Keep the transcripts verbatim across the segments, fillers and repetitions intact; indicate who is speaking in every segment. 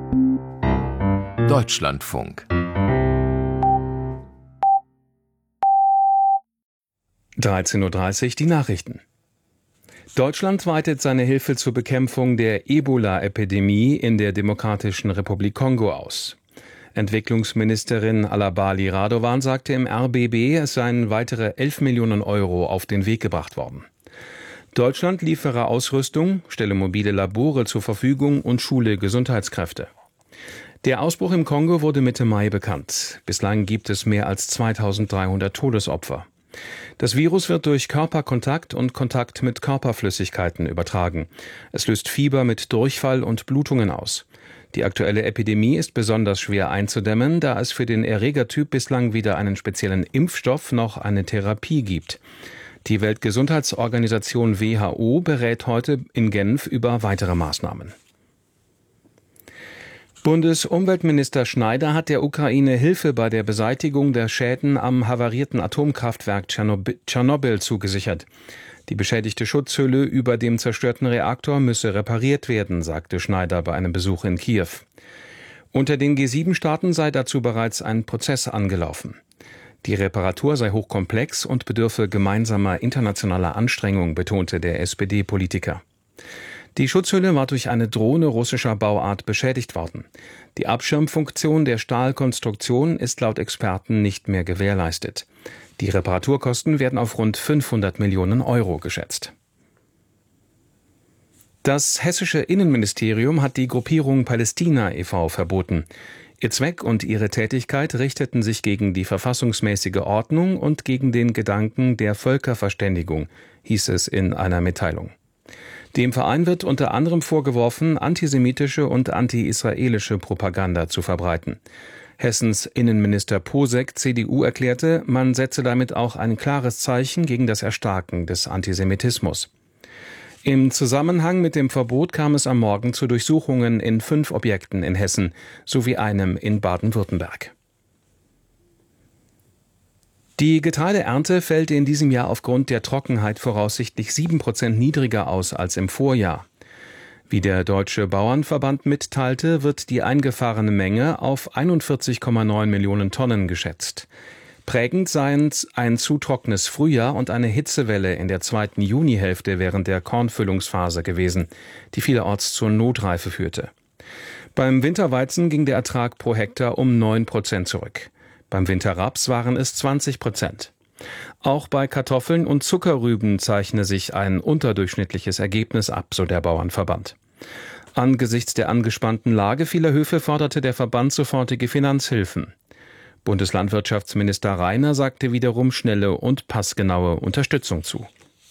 Speaker 1: Deutschlandfunk.
Speaker 2: dreizehn Uhr dreißig, die Nachrichten. Deutschland weitet seine Hilfe zur Bekämpfung der Ebola-Epidemie in der Demokratischen Republik Kongo aus. Entwicklungsministerin Alabali Radovan sagte im R B B, es seien weitere elf Millionen Euro auf den Weg gebracht worden. Deutschland liefere Ausrüstung, stelle mobile Labore zur Verfügung und schule Gesundheitskräfte. Der Ausbruch im Kongo wurde Mitte Mai bekannt. Bislang gibt es mehr als zweitausenddreihundert Todesopfer. Das Virus wird durch Körperkontakt und Kontakt mit Körperflüssigkeiten übertragen. Es löst Fieber mit Durchfall und Blutungen aus. Die aktuelle Epidemie ist besonders schwer einzudämmen, da es für den Erregertyp bislang weder einen speziellen Impfstoff noch eine Therapie gibt. Die Weltgesundheitsorganisation W H O berät heute in Genf über weitere Maßnahmen. Bundesumweltminister Schneider hat der Ukraine Hilfe bei der Beseitigung der Schäden am havarierten Atomkraftwerk Tschernobyl zugesichert. Die beschädigte Schutzhülle über dem zerstörten Reaktor müsse repariert werden, sagte Schneider bei einem Besuch in Kiew. Unter den G sieben Staaten sei dazu bereits ein Prozess angelaufen. Die Reparatur sei hochkomplex und bedürfe gemeinsamer internationaler Anstrengung, betonte der S P D-Politiker. Die Schutzhülle war durch eine Drohne russischer Bauart beschädigt worden. Die Abschirmfunktion der Stahlkonstruktion ist laut Experten nicht mehr gewährleistet. Die Reparaturkosten werden auf rund fünfhundert Millionen Euro geschätzt. Das hessische Innenministerium hat die Gruppierung Palästina e V verboten. Ihr Zweck und ihre Tätigkeit richteten sich gegen die verfassungsmäßige Ordnung und gegen den Gedanken der Völkerverständigung, hieß es in einer Mitteilung. Dem Verein wird unter anderem vorgeworfen, antisemitische und anti-israelische Propaganda zu verbreiten. Hessens Innenminister Posek, C D U, erklärte, man setze damit auch ein klares Zeichen gegen das Erstarken des Antisemitismus. Im Zusammenhang mit dem Verbot kam es am Morgen zu Durchsuchungen in fünf Objekten in Hessen sowie einem in Baden-Württemberg. Die Getreideernte fällt in diesem Jahr aufgrund der Trockenheit voraussichtlich sieben Prozent niedriger aus als im Vorjahr. Wie der Deutsche Bauernverband mitteilte, wird die eingefahrene Menge auf einundvierzig Komma neun Millionen Tonnen geschätzt. Prägend seien ein zu trockenes Frühjahr und eine Hitzewelle in der zweiten Junihälfte während der Kornfüllungsphase gewesen, die vielerorts zur Notreife führte. Beim Winterweizen ging der Ertrag pro Hektar um neun Prozent zurück. Beim Winterraps waren es zwanzig Prozent. Auch bei Kartoffeln und Zuckerrüben zeichne sich ein unterdurchschnittliches Ergebnis ab, so der Bauernverband. Angesichts der angespannten Lage vieler Höfe forderte der Verband sofortige Finanzhilfen. Bundeslandwirtschaftsminister Reiner sagte wiederum schnelle und passgenaue Unterstützung zu.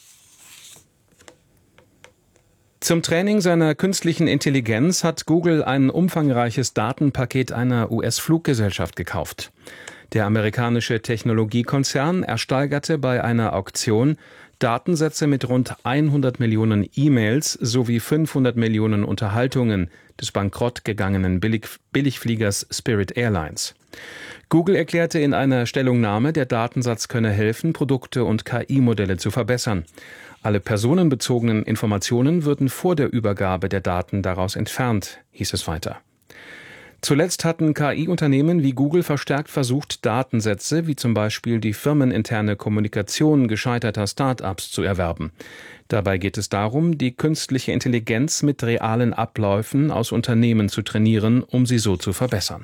Speaker 2: Zum Training seiner künstlichen Intelligenz hat Google ein umfangreiches Datenpaket einer U S-Fluggesellschaft gekauft. Der amerikanische Technologiekonzern ersteigerte bei einer Auktion Datensätze mit rund hundert Millionen E-Mails sowie fünfhundert Millionen Unterhaltungen des bankrott gegangenen Billig- Billigfliegers Spirit Airlines. Google erklärte in einer Stellungnahme, der Datensatz könne helfen, Produkte und K I-Modelle zu verbessern. Alle personenbezogenen Informationen würden vor der Übergabe der Daten daraus entfernt, hieß es weiter. Zuletzt hatten K I-Unternehmen wie Google verstärkt versucht, Datensätze wie zum Beispiel die firmeninterne Kommunikation gescheiterter Start-ups zu erwerben. Dabei geht es darum, die künstliche Intelligenz mit realen Abläufen aus Unternehmen zu trainieren, um sie so zu verbessern.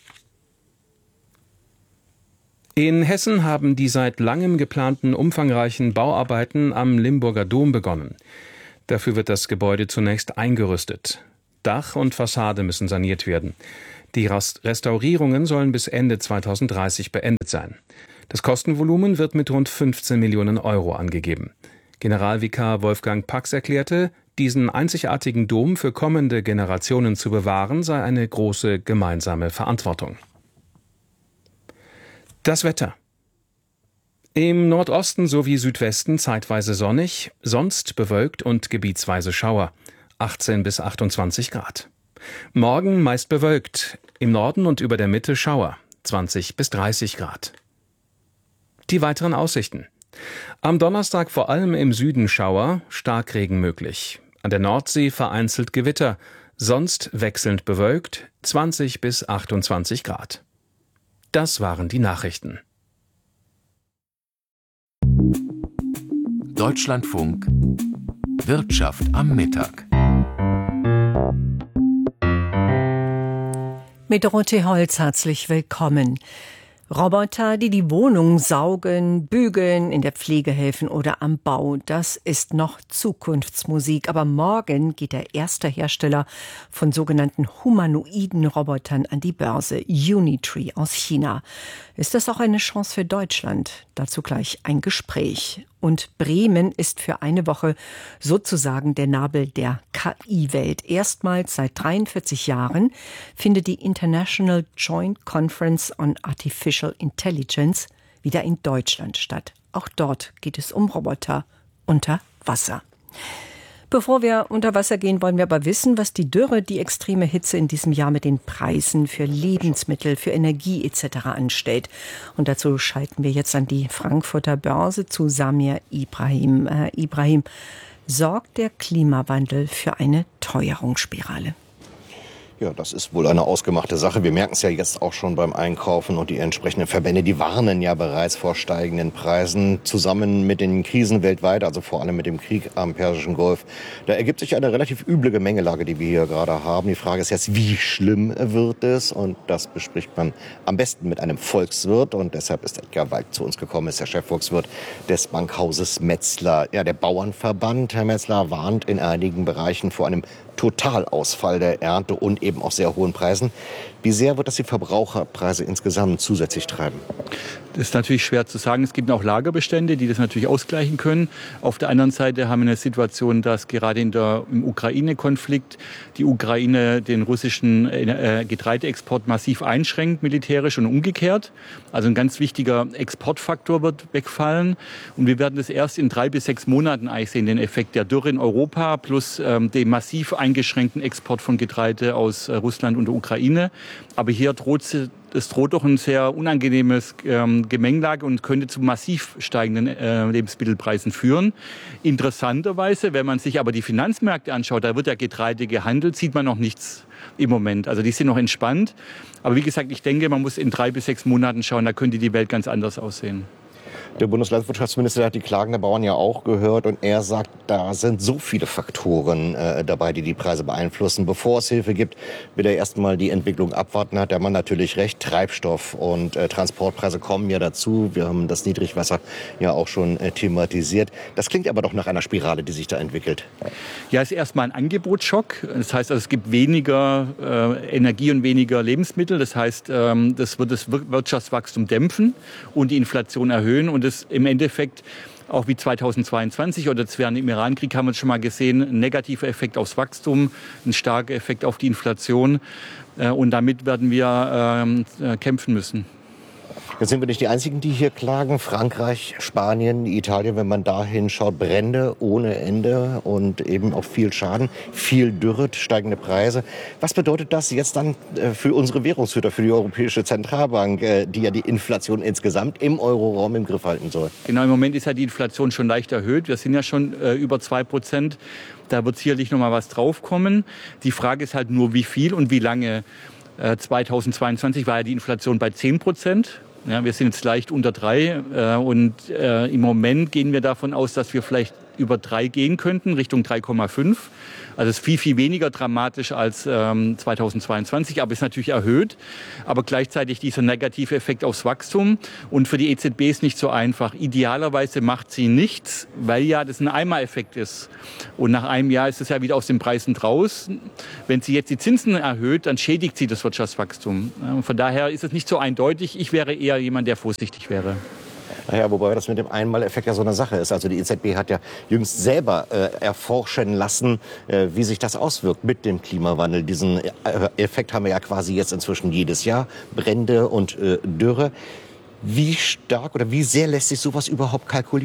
Speaker 2: In Hessen haben die seit langem geplanten umfangreichen Bauarbeiten am Limburger Dom begonnen. Dafür wird das Gebäude zunächst eingerüstet. Dach und Fassade müssen saniert werden. Die Restaurierungen sollen bis Ende zweitausenddreißig beendet sein. Das Kostenvolumen wird mit rund fünfzehn Millionen Euro angegeben. Generalvikar Wolfgang Pax erklärte, diesen einzigartigen Dom für kommende Generationen zu bewahren, sei eine große gemeinsame Verantwortung. Das Wetter. Im Nordosten sowie Südwesten zeitweise sonnig, sonst bewölkt und gebietsweise Schauer. achtzehn bis achtundzwanzig Grad. Morgen meist bewölkt, im Norden und über der Mitte Schauer, zwanzig bis dreißig Grad. Die weiteren Aussichten. Am Donnerstag vor allem im Süden Schauer, Starkregen möglich. An der Nordsee vereinzelt Gewitter, sonst wechselnd bewölkt, zwanzig bis achtundzwanzig Grad. Das waren die Nachrichten.
Speaker 1: Deutschlandfunk Wirtschaft am Mittag.
Speaker 3: Mit Dorothee Holz herzlich willkommen. Roboter, die die Wohnung saugen, bügeln, in der Pflege helfen oder am Bau, das ist noch Zukunftsmusik. Aber morgen geht der erste Hersteller von sogenannten humanoiden Robotern an die Börse, Unitree aus China. Ist das auch eine Chance für Deutschland? Dazu gleich ein Gespräch. Und Bremen ist für eine Woche sozusagen der Nabel der K I-Welt. Erstmals seit dreiundvierzig Jahren findet die International Joint Conference on Artificial Intelligence wieder in Deutschland statt. Auch dort geht es um Roboter unter Wasser. Bevor wir unter Wasser gehen, wollen wir aber wissen, was die Dürre, die extreme Hitze in diesem Jahr mit den Preisen für Lebensmittel, für Energie et cetera anstellt. Und dazu schalten wir jetzt an die Frankfurter Börse zu Samir Ibrahim. Äh, Ibrahim, sorgt der Klimawandel für eine Teuerungsspirale?
Speaker 4: Ja, das ist wohl eine ausgemachte Sache. Wir merken es ja jetzt auch schon beim Einkaufen und die entsprechenden Verbände, die warnen ja bereits vor steigenden Preisen zusammen mit den Krisen weltweit, also vor allem mit dem Krieg am Persischen Golf. Da ergibt sich eine relativ üble Gemengelage, die wir hier gerade haben. Die Frage ist jetzt, wie schlimm wird es? Und das bespricht man am besten mit einem Volkswirt. Und deshalb ist Edgar Walk zu uns gekommen, ist der Chefvolkswirt des Bankhauses Metzler. Ja, der Bauernverband, Herr Metzler, warnt in einigen Bereichen vor einem Totalausfall der Ernte und eben auch sehr hohen Preisen. Wie sehr wird das die Verbraucherpreise insgesamt zusätzlich treiben?
Speaker 5: Das ist natürlich schwer zu sagen. Es gibt auch Lagerbestände, die das natürlich ausgleichen können. Auf der anderen Seite haben wir eine Situation, dass gerade in der, im Ukraine-Konflikt die Ukraine den russischen äh, Getreideexport massiv einschränkt, militärisch und umgekehrt. Also ein ganz wichtiger Exportfaktor wird wegfallen. Und wir werden das erst in drei bis sechs Monaten eigentlich sehen, den Effekt der Dürre in Europa plus ähm, dem massiv eingeschränkten Export von Getreide aus äh, Russland und der Ukraine. Aber hier droht es droht doch ein sehr unangenehmes ähm, Gemengelage und könnte zu massiv steigenden äh, Lebensmittelpreisen führen. Interessanterweise, wenn man sich aber die Finanzmärkte anschaut, da wird ja Getreide gehandelt, sieht man noch nichts im Moment. Also die sind noch entspannt. Aber wie gesagt, ich denke, man muss in drei bis sechs Monaten schauen, da könnte die Welt ganz anders aussehen.
Speaker 4: Der Bundeslandwirtschaftsminister hat die Klagen der Bauern ja auch gehört und er sagt, da sind so viele Faktoren äh, dabei, die die Preise beeinflussen. Bevor es Hilfe gibt, will er erstmal die Entwicklung abwarten. Hat der Mann natürlich recht. Treibstoff und äh, Transportpreise kommen ja dazu. Wir haben das Niedrigwasser ja auch schon äh, thematisiert. Das klingt aber doch nach einer Spirale, die sich da entwickelt.
Speaker 5: Ja, es ist erstmal ein Angebotsschock. Das heißt, also, es gibt weniger äh, Energie und weniger Lebensmittel. Das heißt, ähm, das wird das Wirtschaftswachstum dämpfen und die Inflation erhöhen. Und das im Endeffekt, auch wie zweitausendzweiundzwanzig oder während dem Iran-Krieg haben wir schon mal gesehen, ein negativer Effekt aufs Wachstum, ein starker Effekt auf die Inflation. Und damit werden wir äh, kämpfen müssen.
Speaker 4: Jetzt sind wir nicht die Einzigen, die hier klagen. Frankreich, Spanien, Italien, wenn man da hinschaut, Brände ohne Ende und eben auch viel Schaden, viel Dürre, steigende Preise. Was bedeutet das jetzt dann für unsere Währungshüter, für die Europäische Zentralbank, die ja die Inflation insgesamt im Euroraum im Griff halten soll?
Speaker 5: Genau, im Moment ist ja die Inflation schon leicht erhöht. Wir sind ja schon äh, über zwei Prozent. Da wird sicherlich noch mal was draufkommen. Die Frage ist halt nur, wie viel und wie lange. Äh, zweitausendzweiundzwanzig war ja die Inflation bei zehn Prozent. Ja, wir sind jetzt leicht unter drei äh, und äh, im Moment gehen wir davon aus, dass wir vielleicht über drei gehen könnten, Richtung drei Komma fünf. Also es ist viel, viel weniger dramatisch als ähm, zweitausendzweiundzwanzig, aber ist natürlich erhöht. Aber gleichzeitig dieser negative Effekt aufs Wachstum. Und für die E Z B ist nicht so einfach. Idealerweise macht sie nichts, weil ja das ein Einmaleffekt ist. Und nach einem Jahr ist es ja wieder aus den Preisen draußen. Wenn sie jetzt die Zinsen erhöht, dann schädigt sie das Wirtschaftswachstum. Und von daher ist es nicht so eindeutig. Ich wäre eher jemand, der vorsichtig wäre.
Speaker 4: Naja, wobei das mit dem Einmaleffekt ja so eine Sache ist. Also die E Z B hat ja jüngst selber äh, erforschen lassen, äh, wie sich das auswirkt mit dem Klimawandel. Diesen äh, Effekt haben wir ja quasi jetzt inzwischen jedes Jahr. Brände und äh, Dürre. Wie stark oder wie sehr lässt sich sowas überhaupt kalkulieren?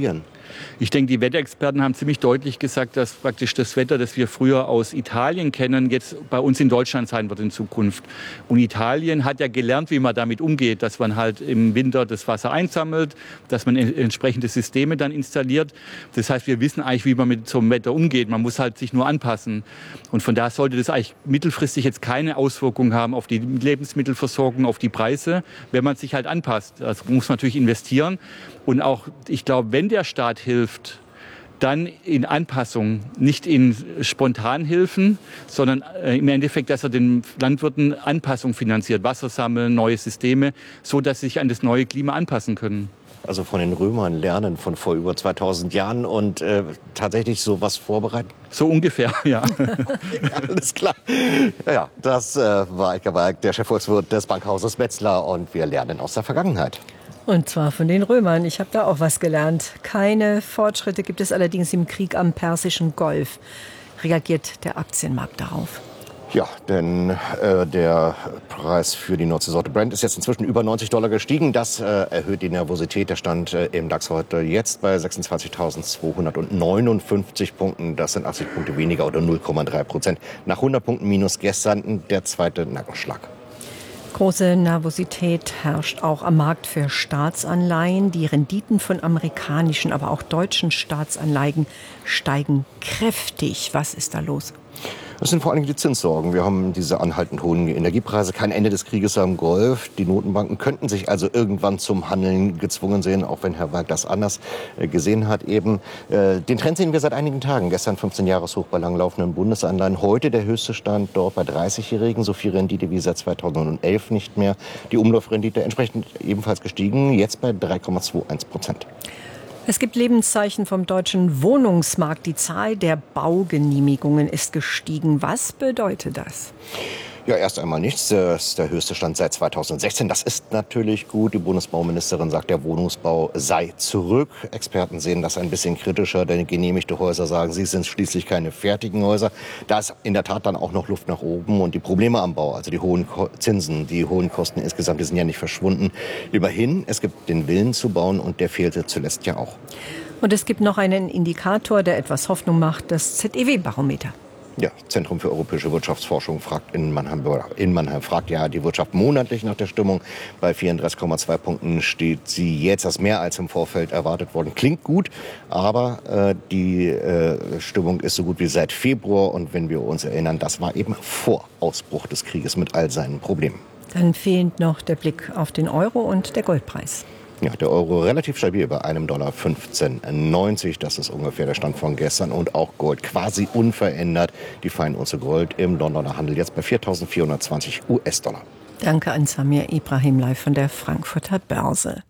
Speaker 5: Ich denke, die Wetterexperten haben ziemlich deutlich gesagt, dass praktisch das Wetter, das wir früher aus Italien kennen, jetzt bei uns in Deutschland sein wird in Zukunft. Und Italien hat ja gelernt, wie man damit umgeht, dass man halt im Winter das Wasser einsammelt, dass man entsprechende Systeme dann installiert. Das heißt, wir wissen eigentlich, wie man mit so einem Wetter umgeht. Man muss halt sich nur anpassen. Und von daher sollte das eigentlich mittelfristig jetzt keine Auswirkungen haben auf die Lebensmittelversorgung, auf die Preise, wenn man sich halt anpasst. Also muss man natürlich investieren. Und auch, ich glaube, wenn der Staat hilft, dann in Anpassung, nicht in Spontanhilfen, sondern äh, im Endeffekt, dass er den Landwirten Anpassung finanziert, Wasser sammeln, neue Systeme, so dass sie sich an das neue Klima anpassen können.
Speaker 4: Also von den Römern lernen von vor über zweitausend Jahren und äh, tatsächlich sowas vorbereiten?
Speaker 5: So ungefähr, ja.
Speaker 4: Ja, alles klar. Ja, das äh, war Edgar Walk, der Chefvolkswirt des Bankhauses Metzler, und wir lernen aus der Vergangenheit.
Speaker 3: Und zwar von den Römern. Ich habe da auch was gelernt. Keine Fortschritte gibt es allerdings im Krieg am Persischen Golf. Reagiert der Aktienmarkt darauf?
Speaker 4: Ja, denn äh, der Preis für die Nordseesorte Brent ist jetzt inzwischen über neunzig Dollar gestiegen. Das äh, erhöht die Nervosität. Der stand äh, im DAX heute jetzt bei sechsundzwanzigtausendzweihundertneunundfünfzig Punkten. Das sind achtzig Punkte weniger oder null Komma drei Prozent. Nach hundert Punkten minus gestern der zweite Nackenschlag.
Speaker 3: Große Nervosität herrscht auch am Markt für Staatsanleihen. Die Renditen von amerikanischen, aber auch deutschen Staatsanleihen steigen kräftig. Was ist da los?
Speaker 4: Das sind vor allem die Zinssorgen. Wir haben diese anhaltend hohen Energiepreise, kein Ende des Krieges am Golf. Die Notenbanken könnten sich also irgendwann zum Handeln gezwungen sehen, auch wenn Herr Walk das anders gesehen hat eben. Den Trend sehen wir seit einigen Tagen. Gestern fünfzehn Jahreshoch bei langlaufenden Bundesanleihen. Heute der höchste Stand dort bei dreißigjährigen. So viel Rendite wie seit zweitausendelf nicht mehr. Die Umlaufrendite entsprechend ebenfalls gestiegen, jetzt bei drei Komma einundzwanzig Prozent.
Speaker 3: Es gibt Lebenszeichen vom deutschen Wohnungsmarkt. Die Zahl der Baugenehmigungen ist gestiegen. Was bedeutet das?
Speaker 4: Ja, erst einmal nichts. Das ist der höchste Stand seit zweitausendsechzehn. Das ist natürlich gut. Die Bundesbauministerin sagt, der Wohnungsbau sei zurück. Experten sehen das ein bisschen kritischer, denn genehmigte Häuser sagen, sie sind schließlich keine fertigen Häuser. Da ist in der Tat dann auch noch Luft nach oben. Und die Probleme am Bau, also die hohen Zinsen, die hohen Kosten insgesamt, die sind ja nicht verschwunden. Immerhin, es gibt den Willen zu bauen, und der fehlte zuletzt ja auch.
Speaker 3: Und es gibt noch einen Indikator, der etwas Hoffnung macht, das Z E W-Barometer.
Speaker 4: Ja, Zentrum für europäische Wirtschaftsforschung fragt in Mannheim, in Mannheim fragt ja die Wirtschaft monatlich nach der Stimmung. Bei vierunddreißig Komma zwei Punkten steht sie jetzt, das mehr als im Vorfeld erwartet worden. Klingt gut, aber äh, die äh, Stimmung ist so gut wie seit Februar. Und wenn wir uns erinnern, das war eben vor Ausbruch des Krieges mit all seinen Problemen.
Speaker 3: Dann fehlt noch der Blick auf den Euro und der Goldpreis.
Speaker 4: Ja, der Euro relativ stabil bei einem Dollar fünfzehn neunzig. Das ist ungefähr der Stand von gestern. Und auch Gold quasi unverändert. Die Feinunze Gold im Londoner Handel jetzt bei viertausendvierhundertzwanzig US-Dollar. Danke
Speaker 3: an Samir Ibrahim live von der Frankfurter Börse.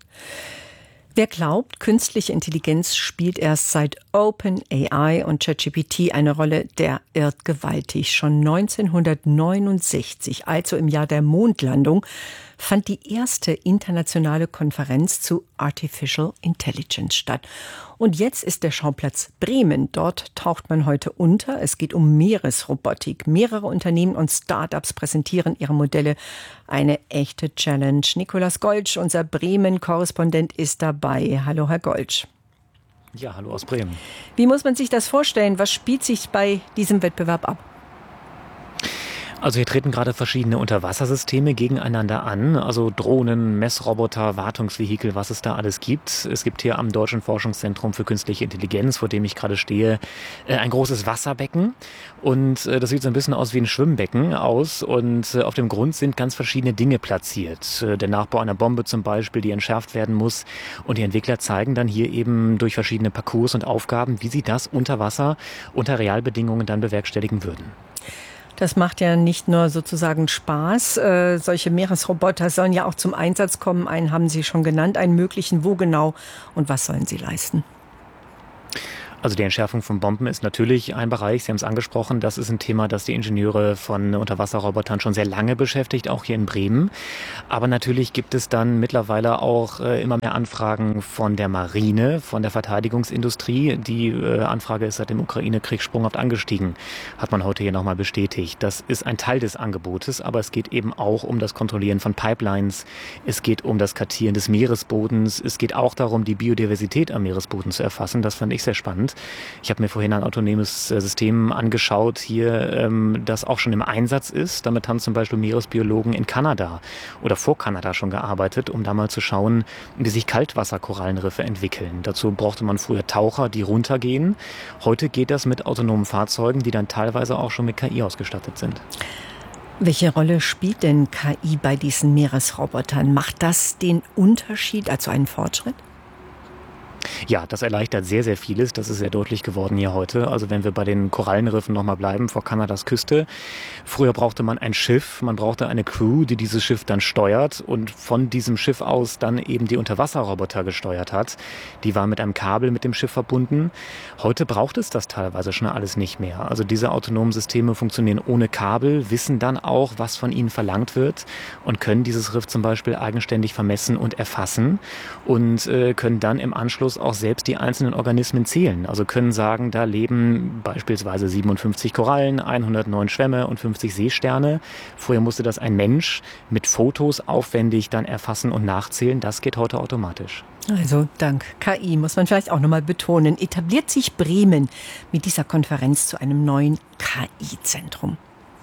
Speaker 3: Wer glaubt, künstliche Intelligenz spielt erst seit OpenAI und ChatGPT eine Rolle, der irrt gewaltig. Schon neunzehnhundertneunundsechzig, also im Jahr der Mondlandung, fand die erste internationale Konferenz zu Artificial Intelligence statt. Und jetzt ist der Schauplatz Bremen. Dort taucht man heute unter. Es geht um Meeresrobotik. Mehrere Unternehmen und Start-ups präsentieren ihre Modelle. Eine echte Challenge. Nikolaus Goltsch, unser Bremen-Korrespondent, ist dabei. Hallo, Herr Goltsch.
Speaker 6: Ja, hallo aus Bremen.
Speaker 3: Wie muss man sich das vorstellen? Was spielt sich bei diesem Wettbewerb ab?
Speaker 6: Also hier treten gerade verschiedene Unterwassersysteme gegeneinander an, also Drohnen, Messroboter, Wartungsvehikel, was es da alles gibt. Es gibt hier am Deutschen Forschungszentrum für Künstliche Intelligenz, vor dem ich gerade stehe, ein großes Wasserbecken. Und das sieht so ein bisschen aus wie ein Schwimmbecken aus. Und auf dem Grund sind ganz verschiedene Dinge platziert. Der Nachbau einer Bombe zum Beispiel, die entschärft werden muss. Und die Entwickler zeigen dann hier eben durch verschiedene Parcours und Aufgaben, wie sie das unter Wasser, unter Realbedingungen dann bewerkstelligen würden.
Speaker 3: Das macht ja nicht nur sozusagen Spaß. Äh, solche Meeresroboter sollen ja auch zum Einsatz kommen. Einen haben Sie schon genannt, einen möglichen. Wo genau und was sollen sie leisten?
Speaker 6: Also die Entschärfung von Bomben ist natürlich ein Bereich, Sie haben es angesprochen, das ist ein Thema, das die Ingenieure von Unterwasserrobotern schon sehr lange beschäftigt, auch hier in Bremen. Aber natürlich gibt es dann mittlerweile auch äh, immer mehr Anfragen von der Marine, von der Verteidigungsindustrie. Die äh, Anfrage ist seit dem Ukraine-Krieg sprunghaft angestiegen, hat man heute hier nochmal bestätigt. Das ist ein Teil des Angebotes, aber es geht eben auch um das Kontrollieren von Pipelines, es geht um das Kartieren des Meeresbodens, es geht auch darum, die Biodiversität am Meeresboden zu erfassen. Das fand ich sehr spannend. Ich habe mir vorhin ein autonomes System angeschaut, hier, ähm, das auch schon im Einsatz ist. Damit haben zum Beispiel Meeresbiologen in Kanada oder vor Kanada schon gearbeitet, um da mal zu schauen, wie sich Kaltwasserkorallenriffe entwickeln. Dazu brauchte man früher Taucher, die runtergehen. Heute geht das mit autonomen Fahrzeugen, die dann teilweise auch schon mit K I ausgestattet sind.
Speaker 3: Welche Rolle spielt denn K I bei diesen Meeresrobotern? Macht das den Unterschied, also einen Fortschritt?
Speaker 6: Ja, das erleichtert sehr, sehr vieles. Das ist sehr deutlich geworden hier heute. Also wenn wir bei den Korallenriffen nochmal bleiben, vor Kanadas Küste. Früher brauchte man ein Schiff, man brauchte eine Crew, die dieses Schiff dann steuert und von diesem Schiff aus dann eben die Unterwasserroboter gesteuert hat. Die waren mit einem Kabel mit dem Schiff verbunden. Heute braucht es das teilweise schon alles nicht mehr. Also diese autonomen Systeme funktionieren ohne Kabel, wissen dann auch, was von ihnen verlangt wird und können dieses Riff zum Beispiel eigenständig vermessen und erfassen und äh, können dann im Anschluss auch selbst die einzelnen Organismen zählen. Also können sagen, da leben beispielsweise siebenundfünfzig Korallen, hundertneun Schwämme und fünfzig Seesterne. Vorher musste das ein Mensch mit Fotos aufwendig dann erfassen und nachzählen. Das geht heute automatisch.
Speaker 3: Also dank K I, muss man vielleicht auch nochmal betonen, etabliert sich Bremen mit dieser Konferenz zu einem neuen K I-Zentrum.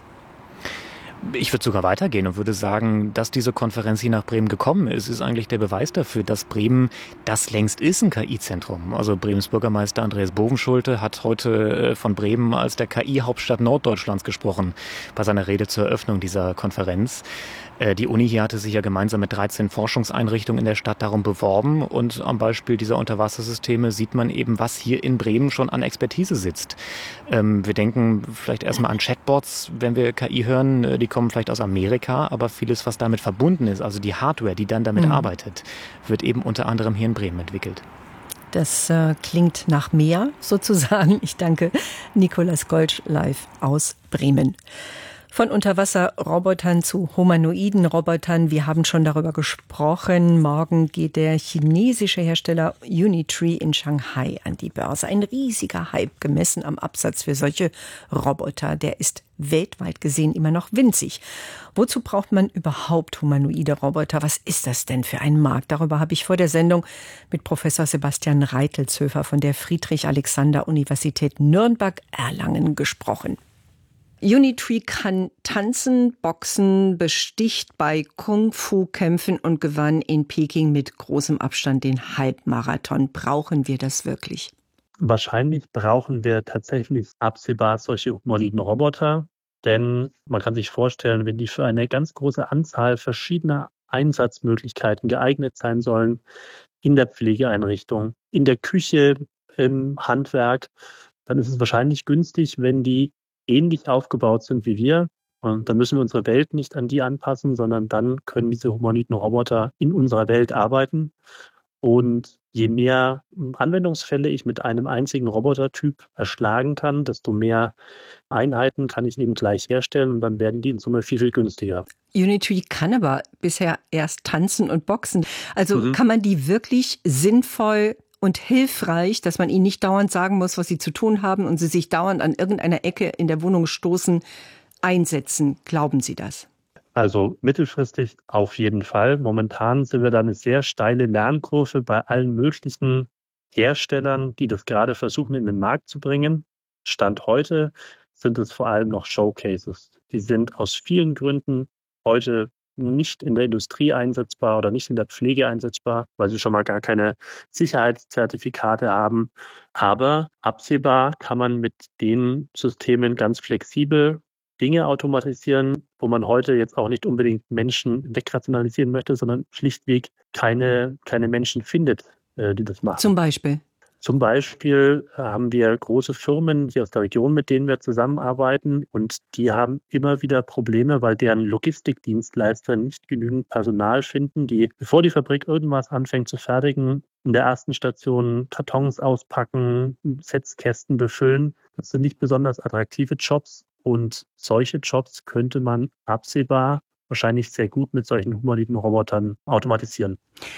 Speaker 6: Ich würde sogar weitergehen und würde sagen, dass diese Konferenz hier nach Bremen gekommen ist, ist eigentlich der Beweis dafür, dass Bremen das längst ist, ein K I-Zentrum. Also Bremens Bürgermeister Andreas Bovenschulte hat heute von Bremen als der K I-Hauptstadt Norddeutschlands gesprochen, bei seiner Rede zur Eröffnung dieser Konferenz. Die Uni hier hatte sich ja gemeinsam mit dreizehn Forschungseinrichtungen in der Stadt darum beworben und am Beispiel dieser Unterwassersysteme sieht man eben, was hier in Bremen schon an Expertise sitzt. Ähm, wir denken vielleicht erstmal an Chatbots, wenn wir K I hören, die kommen vielleicht aus Amerika, aber vieles, was damit verbunden ist, also die Hardware, die dann damit mhm. arbeitet, wird eben unter anderem hier in Bremen entwickelt.
Speaker 3: Das äh, klingt nach mehr sozusagen. Ich danke Nikolaus Goltsch live aus Bremen. Von Unterwasserrobotern zu humanoiden Robotern. Wir haben schon darüber gesprochen. Morgen geht der chinesische Hersteller Unitree in Shanghai an die Börse. Ein riesiger Hype gemessen am Absatz für solche Roboter. Der ist weltweit gesehen immer noch winzig. Wozu braucht man überhaupt humanoide Roboter? Was ist das denn für ein Markt? Darüber habe ich vor der Sendung mit Professor Sebastian Reitelzhofer von der Friedrich-Alexander-Universität Nürnberg-Erlangen gesprochen. Unitree kann tanzen, boxen, besticht bei Kung-Fu-Kämpfen und gewann in Peking mit großem Abstand den Halbmarathon. Brauchen wir das wirklich?
Speaker 7: Wahrscheinlich brauchen wir tatsächlich absehbar solche humanoiden Roboter, denn man kann sich vorstellen, wenn die für eine ganz große Anzahl verschiedener Einsatzmöglichkeiten geeignet sein sollen, in der Pflegeeinrichtung, in der Küche, im Handwerk, dann ist es wahrscheinlich günstig, wenn die ähnlich aufgebaut sind wie wir. Und dann müssen wir unsere Welt nicht an die anpassen, sondern dann können diese humanoiden Roboter in unserer Welt arbeiten. Und je mehr Anwendungsfälle ich mit einem einzigen Robotertyp erschlagen kann, desto mehr Einheiten kann ich eben gleich herstellen und dann werden die in Summe viel, viel günstiger.
Speaker 3: Unitree kann aber bisher erst tanzen und boxen. Also
Speaker 7: Mhm.
Speaker 3: kann man die wirklich sinnvoll und hilfreich, dass man ihnen nicht dauernd sagen muss, was sie zu tun haben und sie sich dauernd an irgendeiner Ecke in der Wohnung stoßen, einsetzen. Glauben Sie das?
Speaker 7: Also mittelfristig auf jeden Fall. Momentan sind wir da eine sehr steile Lernkurve bei allen möglichen Herstellern, die das gerade versuchen, in den Markt zu bringen. Stand heute sind es vor allem noch Showcases. Die sind aus vielen Gründen heute nicht in der Industrie einsetzbar oder nicht in der Pflege einsetzbar, weil sie schon mal gar keine Sicherheitszertifikate haben. Aber absehbar kann man mit den Systemen ganz flexibel Dinge automatisieren, wo man heute jetzt auch nicht unbedingt Menschen wegrationalisieren möchte, sondern schlichtweg keine, keine Menschen findet, äh, die das machen.
Speaker 3: Zum Beispiel?
Speaker 7: Zum Beispiel haben wir große Firmen hier aus der Region, mit denen wir zusammenarbeiten und die haben immer wieder Probleme, weil deren Logistikdienstleister nicht genügend Personal finden, die, bevor die Fabrik irgendwas anfängt zu fertigen, in der ersten Station Kartons auspacken, Setzkästen befüllen. Das sind nicht besonders attraktive Jobs und solche Jobs könnte man absehbar wahrscheinlich sehr gut mit solchen humanoiden Robotern automatisieren.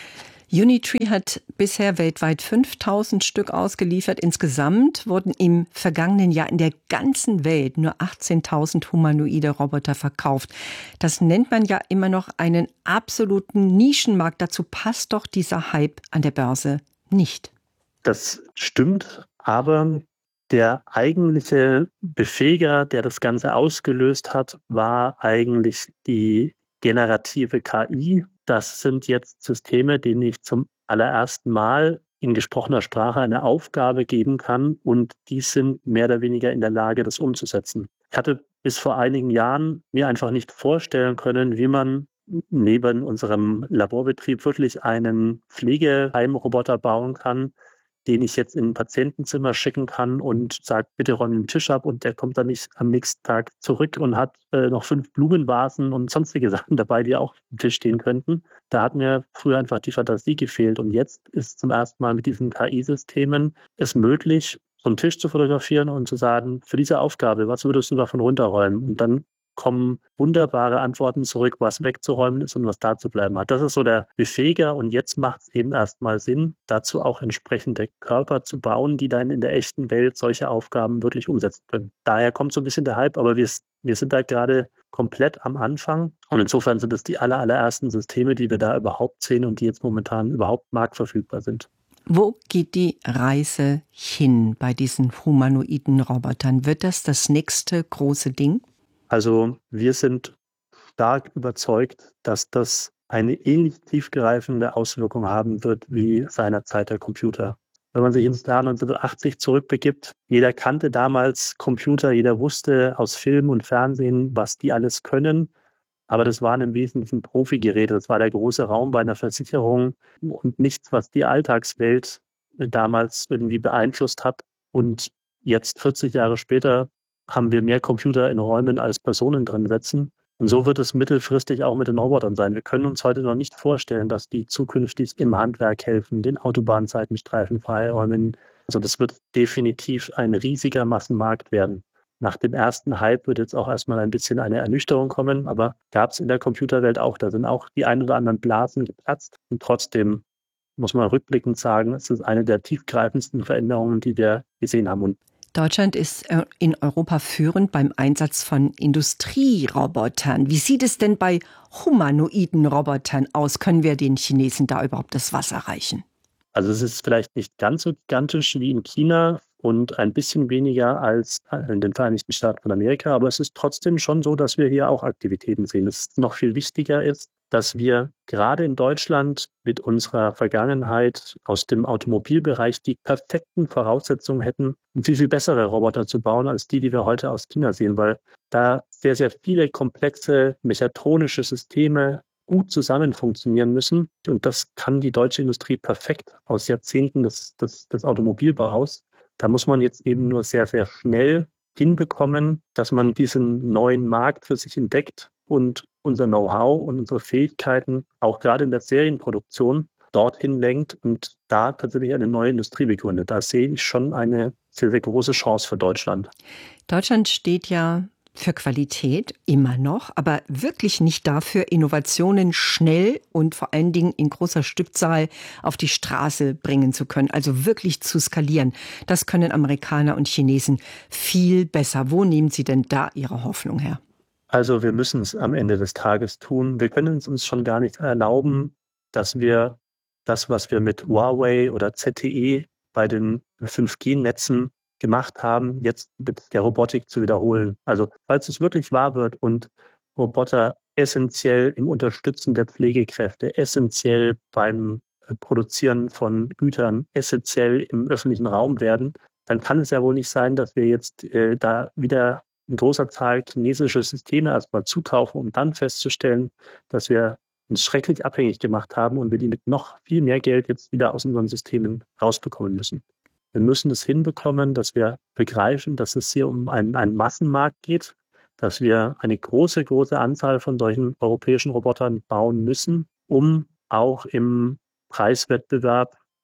Speaker 3: Unitree hat bisher weltweit fünftausend Stück ausgeliefert. Insgesamt wurden im vergangenen Jahr in der ganzen Welt nur achtzehntausend humanoide Roboter verkauft. Das nennt man ja immer noch einen absoluten Nischenmarkt. Dazu passt doch dieser Hype an der Börse nicht.
Speaker 7: Das stimmt, aber der eigentliche Befähiger, der das Ganze ausgelöst hat, war eigentlich die generative K I. Das sind jetzt Systeme, denen ich zum allerersten Mal in gesprochener Sprache eine Aufgabe geben kann und die sind mehr oder weniger in der Lage, das umzusetzen. Ich hatte bis vor einigen Jahren mir einfach nicht vorstellen können, wie man neben unserem Laborbetrieb wirklich einen Pflegeheimroboter bauen kann, den ich jetzt in ein Patientenzimmer schicken kann und sage, bitte räum den Tisch ab und der kommt dann nicht am nächsten Tag zurück und hat äh, noch fünf Blumenvasen und sonstige Sachen dabei, die auch am Tisch stehen könnten. Da hat mir früher einfach die Fantasie gefehlt und jetzt ist zum ersten Mal mit diesen K I-Systemen es möglich, so einen Tisch zu fotografieren und zu sagen, für diese Aufgabe, was würdest du davon runterräumen? Und dann kommen wunderbare Antworten zurück, was wegzuräumen ist und was da zu bleiben hat. Das ist so der Befähiger und jetzt macht es eben erstmal Sinn, dazu auch entsprechende Körper zu bauen, die dann in der echten Welt solche Aufgaben wirklich umsetzen können. Daher kommt so ein bisschen der Hype, aber wir, wir sind da gerade komplett am Anfang und insofern sind es die aller, allerersten Systeme, die wir da überhaupt sehen und die jetzt momentan überhaupt marktverfügbar sind.
Speaker 3: Wo geht die Reise hin bei diesen humanoiden Robotern? Wird das das nächste große Ding?
Speaker 7: Also wir sind stark überzeugt, dass das eine ähnlich tiefgreifende Auswirkung haben wird wie seinerzeit der Computer. Wenn man sich ins Jahr neunzehnhundertachtzig zurückbegibt, jeder kannte damals Computer, jeder wusste aus Film und Fernsehen, was die alles können. Aber das waren im Wesentlichen Profigeräte. Das war der große Raum bei einer Versicherung und nichts, was die Alltagswelt damals irgendwie beeinflusst hat. Und jetzt, vierzig Jahre später, haben wir mehr Computer in Räumen als Personen drin sitzen. Und so wird es mittelfristig auch mit den Robotern sein. Wir können uns heute noch nicht vorstellen, dass die zukünftig im Handwerk helfen, den Autobahnseitenstreifen freiräumen. Also das wird definitiv ein riesiger Massenmarkt werden. Nach dem ersten Hype wird jetzt auch erstmal ein bisschen eine Ernüchterung kommen, aber gab es in der Computerwelt auch. Da sind auch die ein oder anderen Blasen geplatzt. Und trotzdem muss man rückblickend sagen, es ist eine der tiefgreifendsten Veränderungen, die wir gesehen haben. Und
Speaker 3: Deutschland ist in Europa führend beim Einsatz von Industrierobotern. Wie sieht es denn bei humanoiden Robotern aus? Können wir den Chinesen da überhaupt das Wasser reichen?
Speaker 7: Also es ist vielleicht nicht ganz so gigantisch wie in China und ein bisschen weniger als in den Vereinigten Staaten von Amerika, aber es ist trotzdem schon so, dass wir hier auch Aktivitäten sehen. Es noch viel wichtiger ist, dass wir gerade in Deutschland mit unserer Vergangenheit aus dem Automobilbereich die perfekten Voraussetzungen hätten, um viel, viel bessere Roboter zu bauen, als die, die wir heute aus China sehen, weil da sehr, sehr viele komplexe mechatronische Systeme gut zusammen funktionieren müssen. Und das kann die deutsche Industrie perfekt aus Jahrzehnten des, des, des Automobilbaus. Da muss man jetzt eben nur sehr, sehr schnell hinbekommen, dass man diesen neuen Markt für sich entdeckt und unser Know-how und unsere Fähigkeiten auch gerade in der Serienproduktion dorthin lenkt und da tatsächlich eine neue Industrie begründet. Da sehe ich schon eine sehr, sehr große Chance für Deutschland.
Speaker 3: Deutschland steht ja für Qualität immer noch, aber wirklich nicht dafür, Innovationen schnell und vor allen Dingen in großer Stückzahl auf die Straße bringen zu können, also wirklich zu skalieren. Das können Amerikaner und Chinesen viel besser. Wo nehmen Sie denn da Ihre Hoffnung her?
Speaker 7: Also wir müssen es am Ende des Tages tun. Wir können es uns schon gar nicht erlauben, dass wir das, was wir mit Huawei oder Z T E bei den fünf G Netzen gemacht haben, jetzt mit der Robotik zu wiederholen. Also falls es wirklich wahr wird und Roboter essentiell im Unterstützen der Pflegekräfte, essentiell beim Produzieren von Gütern, essentiell im öffentlichen Raum werden, dann kann es ja wohl nicht sein, dass wir jetzt äh, da wieder in großer Zahl chinesische Systeme erstmal zukaufen, um dann festzustellen, dass wir uns schrecklich abhängig gemacht haben und wir die mit noch viel mehr Geld jetzt wieder aus unseren Systemen rausbekommen müssen. Wir müssen es hinbekommen, dass wir begreifen, dass es hier um einen, einen Massenmarkt geht, dass wir eine große, große Anzahl von solchen europäischen Robotern bauen müssen, um auch im Preiswettbewerb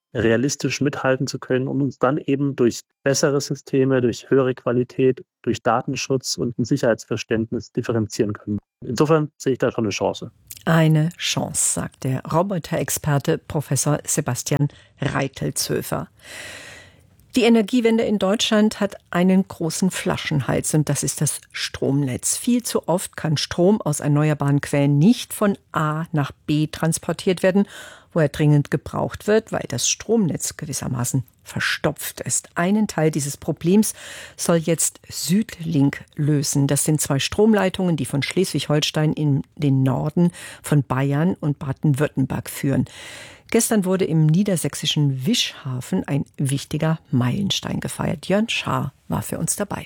Speaker 7: realistisch mithalten zu können, um uns dann eben durch bessere Systeme, durch höhere Qualität, durch Datenschutz und ein Sicherheitsverständnis differenzieren können. Insofern sehe ich da schon eine Chance.
Speaker 3: Eine Chance, sagt der Roboterexperte Professor Sebastian Reitelzhöfer. Die Energiewende in Deutschland hat einen großen Flaschenhals und das ist das Stromnetz. Viel zu oft kann Strom aus erneuerbaren Quellen nicht von A nach B transportiert werden, wo er dringend gebraucht wird, weil das Stromnetz gewissermaßen verstopft ist. Einen Teil dieses Problems soll jetzt Südlink lösen. Das sind zwei Stromleitungen, die von Schleswig-Holstein in den Norden von Bayern und Baden-Württemberg führen. Gestern wurde im niedersächsischen Wischhafen ein wichtiger Meilenstein gefeiert. Jörn Schaar war für uns dabei.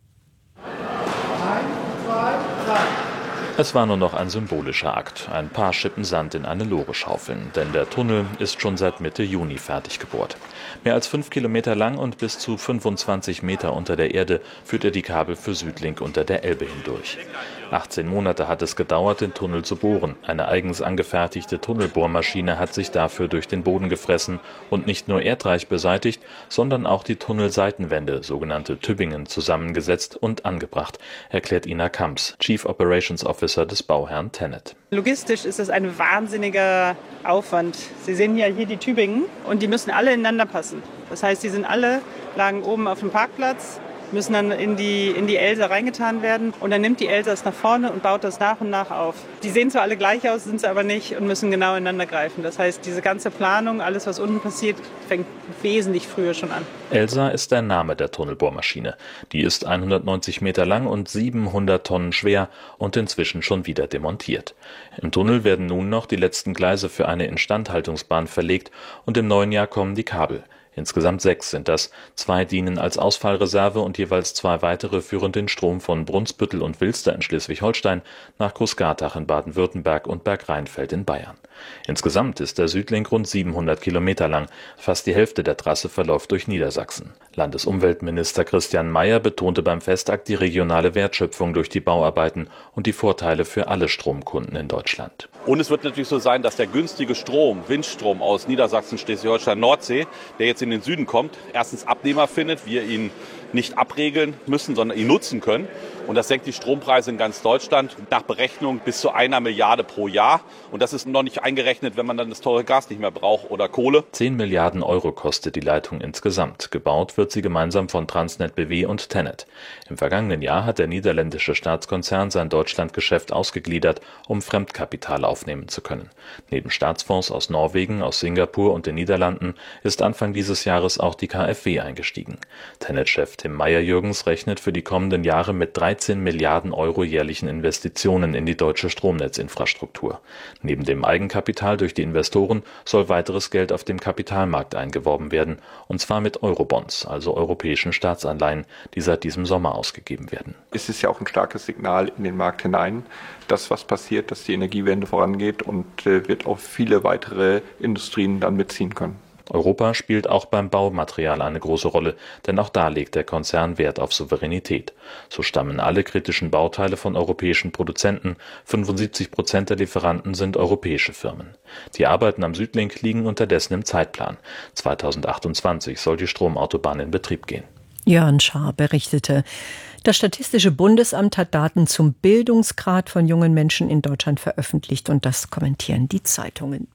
Speaker 8: Eins, zwei, drei.
Speaker 9: Es war nur noch ein symbolischer Akt, ein paar Schippen Sand in eine Lore schaufeln, denn der Tunnel ist schon seit Mitte Juni fertig gebohrt. Mehr als fünf Kilometer lang und bis zu fünfundzwanzig Meter unter der Erde führt er die Kabel für Südlink unter der Elbe hindurch. achtzehn Monate hat es gedauert, den Tunnel zu bohren. Eine eigens angefertigte Tunnelbohrmaschine hat sich dafür durch den Boden gefressen und nicht nur Erdreich beseitigt, sondern auch die Tunnelseitenwände, sogenannte Tübingen, zusammengesetzt und angebracht, erklärt Ina Kamps, Chief Operations Officer des Bauherrn TenneT.
Speaker 10: Logistisch ist das ein wahnsinniger Aufwand. Sie sehen ja hier die Tübingen und die müssen alle ineinander passen. Das heißt, die sind alle, lagen oben auf dem Parkplatz, müssen dann in die, in die Elsa reingetan werden und dann nimmt die Elsa es nach vorne und baut das nach und nach auf. Die sehen zwar alle gleich aus, sind sie aber nicht und müssen genau ineinander greifen. Das heißt, diese ganze Planung, alles was unten passiert, fängt wesentlich früher schon an.
Speaker 9: Elsa ist der Name der Tunnelbohrmaschine. Die ist hundertneunzig Meter lang und siebenhundert Tonnen schwer und inzwischen schon wieder demontiert. Im Tunnel werden nun noch die letzten Gleise für eine Instandhaltungsbahn verlegt und im neuen Jahr kommen die Kabel. Insgesamt sechs sind das. Zwei dienen als Ausfallreserve und jeweils zwei weitere führen den Strom von Brunsbüttel und Wilster in Schleswig-Holstein nach Großgartach in Baden-Württemberg und Bergrheinfeld in Bayern. Insgesamt ist der Südlink rund siebenhundert Kilometer lang. Fast die Hälfte der Trasse verläuft durch Niedersachsen. Landesumweltminister Christian Mayer betonte beim Festakt die regionale Wertschöpfung durch die Bauarbeiten und die Vorteile für alle Stromkunden in Deutschland.
Speaker 11: Und es wird natürlich so sein, dass der günstige Strom, Windstrom aus Niedersachsen, Schleswig-Holstein, Nordsee, der jetzt in den Süden kommt, erstens Abnehmer findet, wir ihn nicht abregeln müssen, sondern ihn nutzen können. Und das senkt die Strompreise in ganz Deutschland nach Berechnung bis zu einer Milliarde pro Jahr. Und das ist noch nicht eingerechnet, wenn man dann das teure Gas nicht mehr braucht oder Kohle.
Speaker 9: Zehn Milliarden Euro kostet die Leitung insgesamt. Gebaut wird sie gemeinsam von Transnet B W und TenneT. Im vergangenen Jahr hat der niederländische Staatskonzern sein Deutschlandgeschäft ausgegliedert, um Fremdkapital aufnehmen zu können. Neben Staatsfonds aus Norwegen, aus Singapur und den Niederlanden ist Anfang dieses Jahres auch die K f W eingestiegen. TenneT-Chef Tim Meyer-Jürgens rechnet für die kommenden Jahre mit dreizehn Milliarden Euro jährlichen Investitionen in die deutsche Stromnetzinfrastruktur. Neben dem Eigenkapital durch die Investoren soll weiteres Geld auf dem Kapitalmarkt eingeworben werden, und zwar mit Eurobonds, also europäischen Staatsanleihen, die seit diesem Sommer ausgegeben werden.
Speaker 12: Es ist ja auch ein starkes Signal in den Markt hinein, dass was passiert, dass die Energiewende vorangeht und äh, wird auch viele weitere Industrien dann mitziehen können.
Speaker 9: Europa spielt auch beim Baumaterial eine große Rolle, denn auch da legt der Konzern Wert auf Souveränität. So stammen alle kritischen Bauteile von europäischen Produzenten, fünfundsiebzig Prozent der Lieferanten sind europäische Firmen. Die Arbeiten am Südlink liegen unterdessen im Zeitplan. zweitausendachtundzwanzig soll die Stromautobahn in Betrieb gehen.
Speaker 3: Jörn Schaar berichtete. Das Statistische Bundesamt hat Daten zum Bildungsgrad von jungen Menschen in Deutschland veröffentlicht und das kommentieren die Zeitungen.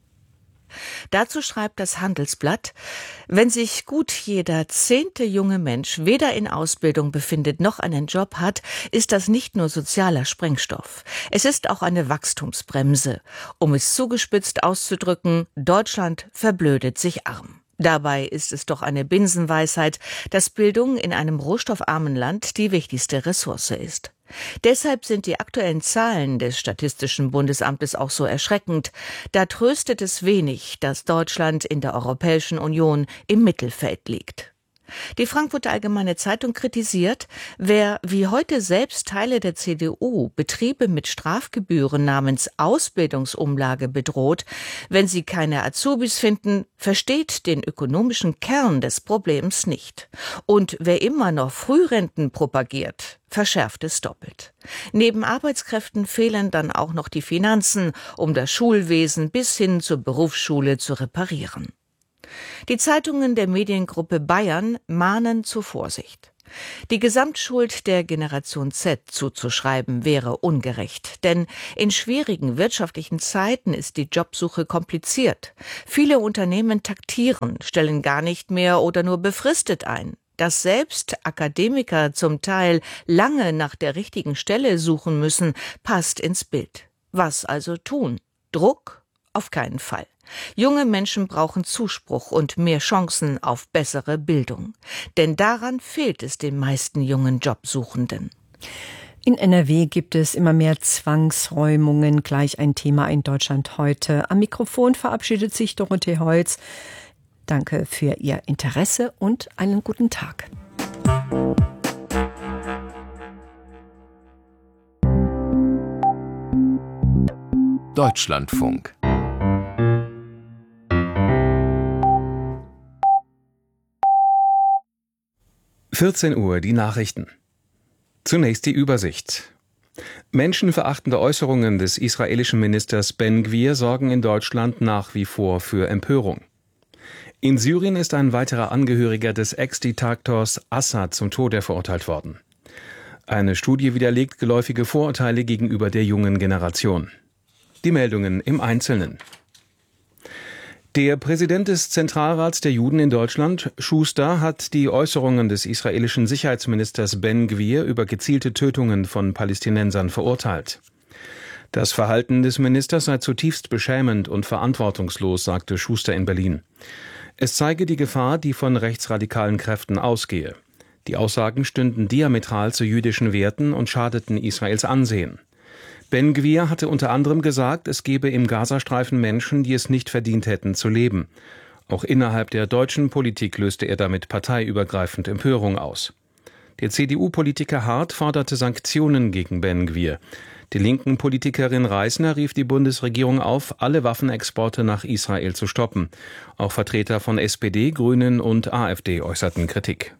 Speaker 13: Dazu schreibt das Handelsblatt: Wenn sich gut jeder zehnte junge Mensch weder in Ausbildung befindet noch einen Job hat, ist das nicht nur sozialer Sprengstoff. Es ist auch eine Wachstumsbremse. Um es zugespitzt auszudrücken, Deutschland verblödet sich arm. Dabei ist es doch eine Binsenweisheit, dass Bildung in einem rohstoffarmen Land die wichtigste Ressource ist. Deshalb sind die aktuellen Zahlen des Statistischen Bundesamtes auch so erschreckend. Da tröstet es wenig, dass Deutschland in der Europäischen Union im Mittelfeld liegt. Die Frankfurter Allgemeine Zeitung kritisiert, wer wie heute selbst Teile der C D U Betriebe mit Strafgebühren namens Ausbildungsumlage bedroht, wenn sie keine Azubis finden, versteht den ökonomischen Kern des Problems nicht. Und wer immer noch Frührenten propagiert, verschärft es doppelt. Neben Arbeitskräften fehlen dann auch noch die Finanzen, um das Schulwesen bis hin zur Berufsschule zu reparieren. Die Zeitungen der Mediengruppe Bayern mahnen zur Vorsicht. Die Gesamtschuld der Generation Z zuzuschreiben wäre ungerecht, denn in schwierigen wirtschaftlichen Zeiten ist die Jobsuche kompliziert. Viele Unternehmen taktieren, stellen gar nicht mehr oder nur befristet ein. Dass selbst Akademiker zum Teil lange nach der richtigen Stelle suchen müssen, passt ins Bild. Was also tun? Druck? Auf keinen Fall. Junge Menschen brauchen Zuspruch und mehr Chancen auf bessere Bildung. Denn daran fehlt es den meisten jungen Jobsuchenden.
Speaker 3: In N R W gibt es immer mehr Zwangsräumungen, gleich ein Thema in Deutschland heute. Am Mikrofon verabschiedet sich Dorothee Holz. Danke für Ihr Interesse und einen guten Tag.
Speaker 1: Deutschlandfunk.
Speaker 2: vierzehn Uhr, die Nachrichten. Zunächst die Übersicht. Menschenverachtende Äußerungen des israelischen Ministers Ben Gvir sorgen in Deutschland nach wie vor für Empörung. In Syrien ist ein weiterer Angehöriger des Ex-Diktators Assad zum Tode verurteilt worden. Eine Studie widerlegt geläufige Vorurteile gegenüber der jungen Generation. Die Meldungen im Einzelnen. Der Präsident des Zentralrats der Juden in Deutschland, Schuster, hat die Äußerungen des israelischen Sicherheitsministers Ben Gvir über gezielte Tötungen von Palästinensern verurteilt. Das Verhalten des Ministers sei zutiefst beschämend und verantwortungslos, sagte Schuster in Berlin. Es zeige die Gefahr, die von rechtsradikalen Kräften ausgehe. Die Aussagen stünden diametral zu jüdischen Werten und schadeten Israels Ansehen. Ben Gvir hatte unter anderem gesagt, es gebe im Gazastreifen Menschen, die es nicht verdient hätten zu leben. Auch innerhalb der deutschen Politik löste er damit parteiübergreifend Empörung aus. Der C D U-Politiker Hart forderte Sanktionen gegen Ben Gvir. Die linken Politikerin Reisner rief die Bundesregierung auf, alle Waffenexporte nach Israel zu stoppen. Auch Vertreter von S P D, Grünen und AfD äußerten Kritik.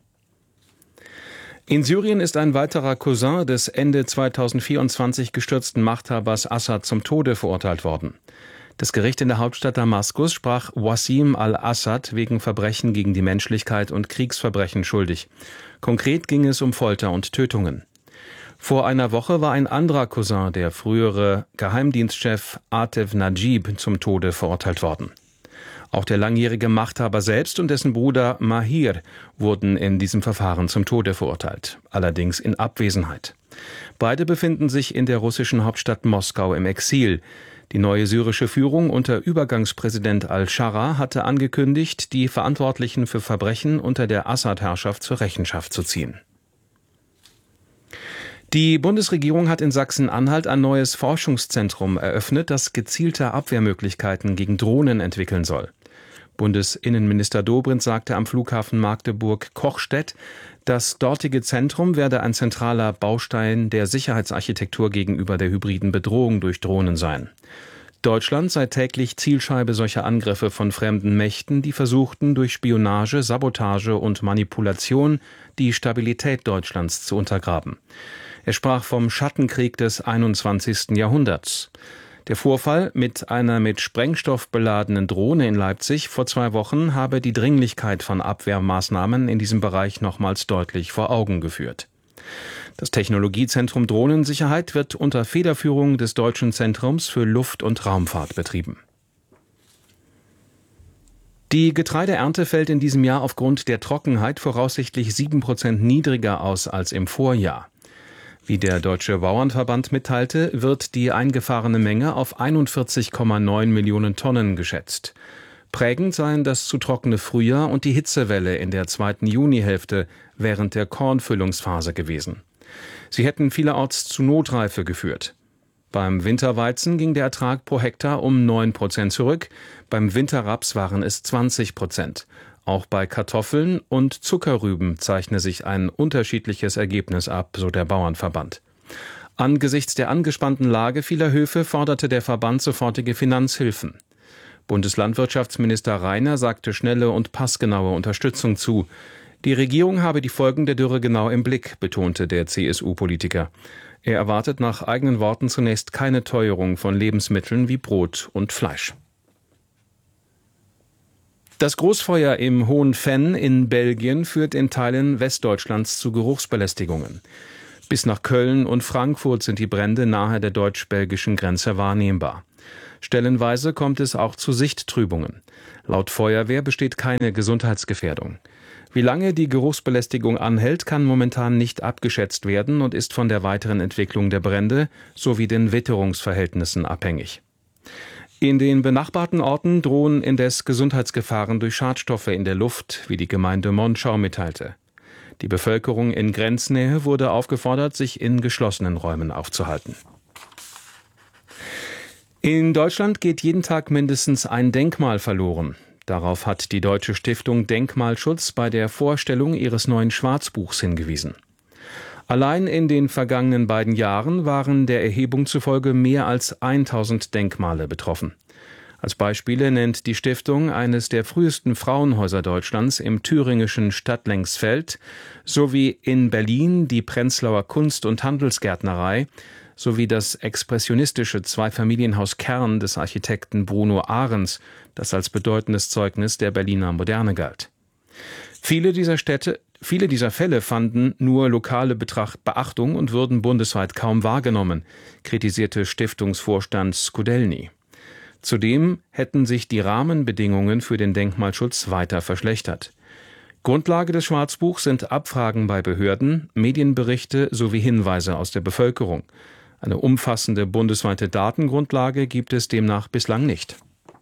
Speaker 2: In Syrien ist ein weiterer Cousin des Ende zweitausendvierundzwanzig gestürzten Machthabers Assad zum Tode verurteilt worden. Das Gericht in der Hauptstadt Damaskus sprach Wassim al-Assad wegen Verbrechen gegen die Menschlichkeit und Kriegsverbrechen schuldig. Konkret ging es um Folter und Tötungen. Vor einer Woche war ein anderer Cousin, der frühere Geheimdienstchef Atef Najib, zum Tode verurteilt worden. Auch der langjährige Machthaber selbst und dessen Bruder Mahir wurden in diesem Verfahren zum Tode verurteilt, allerdings in Abwesenheit. Beide befinden sich in der russischen Hauptstadt Moskau im Exil. Die neue syrische Führung unter Übergangspräsident al-Shara hatte angekündigt, die Verantwortlichen für Verbrechen unter der Assad-Herrschaft zur Rechenschaft zu ziehen. Die Bundesregierung hat in Sachsen-Anhalt ein neues Forschungszentrum eröffnet, das gezielte Abwehrmöglichkeiten gegen Drohnen entwickeln soll. Bundesinnenminister Dobrindt sagte am Flughafen Magdeburg-Kochstedt, das dortige Zentrum werde ein zentraler Baustein der Sicherheitsarchitektur gegenüber der hybriden Bedrohung durch Drohnen sein. Deutschland sei täglich Zielscheibe solcher Angriffe von fremden Mächten, die versuchten, durch Spionage, Sabotage und Manipulation die Stabilität Deutschlands zu untergraben. Er sprach vom Schattenkrieg des einundzwanzigsten Jahrhunderts. Der Vorfall mit einer mit Sprengstoff beladenen Drohne in Leipzig vor zwei Wochen habe die Dringlichkeit von Abwehrmaßnahmen in diesem Bereich nochmals deutlich vor Augen geführt. Das Technologiezentrum Drohnensicherheit wird unter Federführung des Deutschen Zentrums für Luft- und Raumfahrt betrieben. Die Getreideernte fällt in diesem Jahr aufgrund der Trockenheit voraussichtlich sieben Prozent niedriger aus als im Vorjahr. Wie der Deutsche Bauernverband mitteilte, wird die eingefahrene Menge auf einundvierzig Komma neun Millionen Tonnen geschätzt. Prägend seien das zu trockene Frühjahr und die Hitzewelle in der zweiten Junihälfte während der Kornfüllungsphase gewesen. Sie hätten vielerorts zu Notreife geführt. Beim Winterweizen ging der Ertrag pro Hektar um neun Prozent zurück, beim Winterraps waren es zwanzig Prozent. Auch bei Kartoffeln und Zuckerrüben zeichne sich ein unterschiedliches Ergebnis ab, so der Bauernverband. Angesichts der angespannten Lage vieler Höfe forderte der Verband sofortige Finanzhilfen. Bundeslandwirtschaftsminister Reiner sagte schnelle und passgenaue Unterstützung zu. Die Regierung habe die Folgen der Dürre genau im Blick, betonte der C S U-Politiker. Er erwartet nach eigenen Worten zunächst keine Teuerung von Lebensmitteln wie Brot und Fleisch. Das Großfeuer im Hohen Venn in Belgien führt in Teilen Westdeutschlands zu Geruchsbelästigungen. Bis nach Köln und Frankfurt sind die Brände nahe der deutsch-belgischen Grenze wahrnehmbar. Stellenweise kommt es auch zu Sichttrübungen. Laut Feuerwehr besteht keine Gesundheitsgefährdung. Wie lange die Geruchsbelästigung anhält, kann momentan nicht abgeschätzt werden und ist von der weiteren Entwicklung der Brände sowie den Witterungsverhältnissen abhängig. In den benachbarten Orten drohen indes Gesundheitsgefahren durch Schadstoffe in der Luft, wie die Gemeinde Monschau mitteilte. Die Bevölkerung in Grenznähe wurde aufgefordert, sich in geschlossenen Räumen aufzuhalten. In Deutschland geht jeden Tag mindestens ein Denkmal verloren. Darauf hat die Deutsche Stiftung Denkmalschutz bei der Vorstellung ihres neuen Schwarzbuchs hingewiesen. Allein in den vergangenen beiden Jahren waren der Erhebung zufolge mehr als tausend Denkmale betroffen. Als Beispiele nennt die Stiftung eines der frühesten Frauenhäuser Deutschlands im thüringischen Stadtlengsfeld sowie in Berlin die Prenzlauer Kunst- und Handelsgärtnerei sowie das expressionistische Zweifamilienhaus Kern des Architekten Bruno Ahrens, das als bedeutendes Zeugnis der Berliner Moderne galt. Viele dieser Städte, viele dieser Fälle fanden nur lokale Betracht, Beachtung und würden bundesweit kaum wahrgenommen, kritisierte Stiftungsvorstand Skudelny. Zudem hätten sich die Rahmenbedingungen für den Denkmalschutz weiter verschlechtert. Grundlage des Schwarzbuchs sind Abfragen bei Behörden, Medienberichte sowie Hinweise aus der Bevölkerung. Eine umfassende bundesweite Datengrundlage gibt es demnach bislang nicht.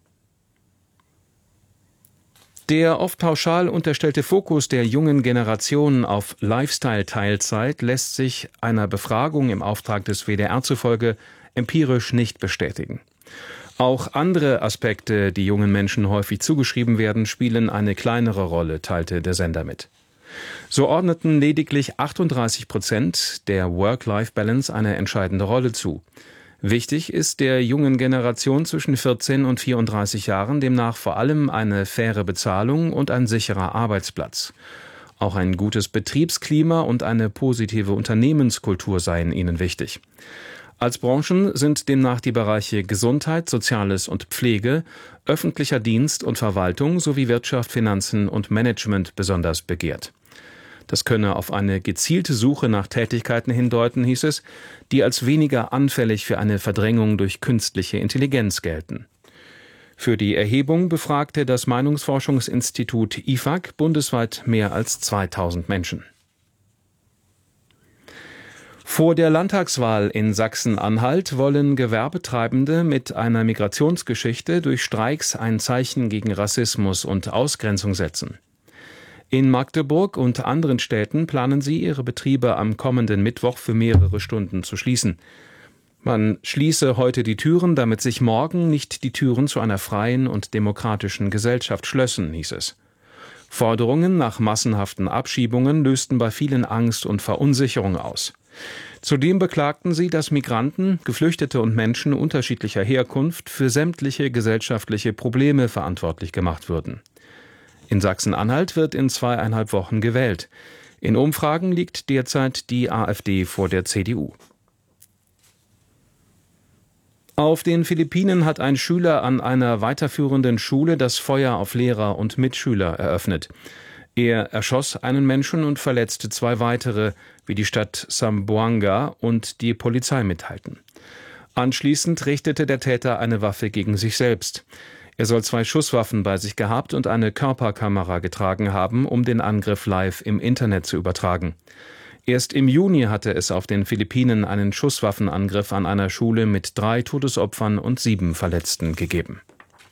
Speaker 2: Der oft pauschal unterstellte Fokus der jungen Generation auf Lifestyle-Teilzeit lässt sich einer Befragung im Auftrag des W D R zufolge empirisch nicht bestätigen. Auch andere Aspekte, die jungen Menschen häufig zugeschrieben werden, spielen eine kleinere Rolle, teilte der Sender mit. So ordneten lediglich achtunddreißig Prozent der Work-Life-Balance eine entscheidende Rolle zu. Wichtig ist der jungen Generation zwischen vierzehn und vierunddreißig Jahren demnach vor allem eine faire Bezahlung und ein sicherer Arbeitsplatz. Auch ein gutes Betriebsklima und eine positive Unternehmenskultur seien ihnen wichtig. Als Branchen sind demnach die Bereiche Gesundheit, Soziales und Pflege, öffentlicher Dienst und Verwaltung sowie Wirtschaft, Finanzen und Management besonders begehrt. Das könne auf eine gezielte Suche nach Tätigkeiten hindeuten, hieß es, die als weniger anfällig für eine Verdrängung durch künstliche Intelligenz gelten. Für die Erhebung befragte das Meinungsforschungsinstitut I F A G bundesweit mehr als zweitausend Menschen. Vor der Landtagswahl in Sachsen-Anhalt wollen Gewerbetreibende mit einer Migrationsgeschichte durch Streiks ein Zeichen gegen Rassismus und Ausgrenzung setzen. In Magdeburg und anderen Städten planen sie, ihre Betriebe am kommenden Mittwoch für mehrere Stunden zu schließen. Man schließe heute die Türen, damit sich morgen nicht die Türen zu einer freien und demokratischen Gesellschaft schlössen, hieß es. Forderungen nach massenhaften Abschiebungen lösten bei vielen Angst und Verunsicherung aus. Zudem beklagten sie, dass Migranten, Geflüchtete und Menschen unterschiedlicher Herkunft für sämtliche gesellschaftliche Probleme verantwortlich gemacht würden. In Sachsen-Anhalt wird in zweieinhalb Wochen gewählt. In Umfragen liegt derzeit die AfD vor der C D U. Auf den Philippinen hat ein Schüler an einer weiterführenden Schule das Feuer auf Lehrer und Mitschüler eröffnet. Er erschoss einen Menschen und verletzte zwei weitere, wie die Stadt Zamboanga und die Polizei mitteilten. Anschließend richtete der Täter eine Waffe gegen sich selbst. Er soll zwei Schusswaffen bei sich gehabt und eine Körperkamera getragen haben, um den Angriff live im Internet zu übertragen. Erst im Juni hatte es auf den Philippinen einen Schusswaffenangriff an einer Schule mit drei Todesopfern und sieben Verletzten gegeben.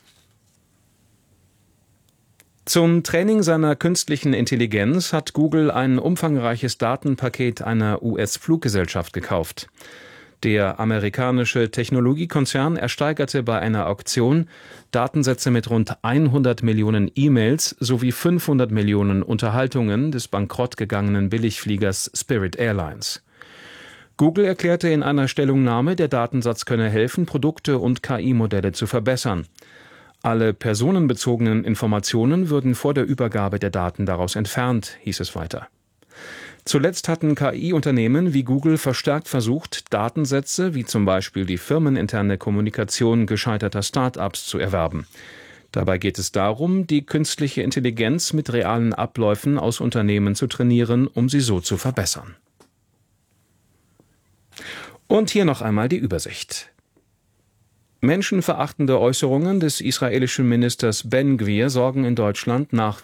Speaker 2: Zum Training seiner künstlichen Intelligenz hat Google ein umfangreiches Datenpaket einer U S-Fluggesellschaft gekauft. Der amerikanische Technologiekonzern ersteigerte bei einer Auktion Datensätze mit rund hundert Millionen E-Mails sowie fünfhundert Millionen Unterhaltungen des bankrottgegangenen Billigfliegers Spirit Airlines. Google erklärte in einer Stellungnahme, der Datensatz könne helfen, Produkte und K I-Modelle zu verbessern. Alle personenbezogenen Informationen würden vor der Übergabe der Daten daraus entfernt, hieß es weiter. Zuletzt hatten K I-Unternehmen wie Google verstärkt versucht, Datensätze wie zum Beispiel die firmeninterne Kommunikation gescheiterter Start-ups zu erwerben. Dabei geht es darum, die künstliche Intelligenz mit realen Abläufen aus Unternehmen zu trainieren, um sie so zu verbessern. Und hier noch einmal die Übersicht. Menschenverachtende Äußerungen des israelischen Ministers Ben Gvir sorgen in Deutschland nach